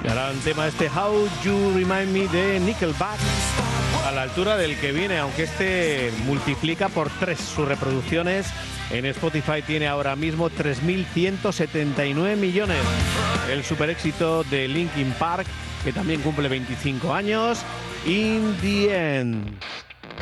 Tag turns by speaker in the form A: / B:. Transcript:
A: Gran tema este How You Remind Me de Nickelback, a la altura del que viene, aunque este multiplica por 3 sus reproducciones. En Spotify tiene ahora mismo 3.179 millones. El super éxito de Linkin Park, que también cumple 25 años, In the End.